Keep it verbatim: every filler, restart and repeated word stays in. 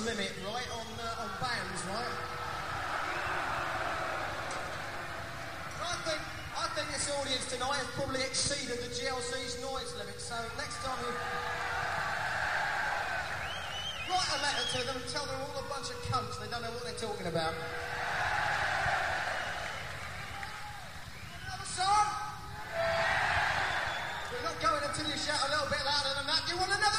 limit, right, on uh, on bands, right? I think I think this audience tonight has probably exceeded the G L C's noise limit. So next time you write a letter to them and tell them all a bunch of cunts. They don't know what they're talking about. Another song? We're not going until you shout a little bit louder than that. You want another?